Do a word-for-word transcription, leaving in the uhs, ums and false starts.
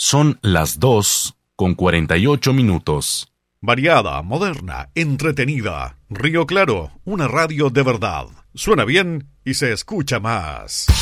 Son las dos con cuarenta y ocho minutos. Variada, moderna, entretenida. Río Claro, una radio de verdad. Suena bien y se escucha más.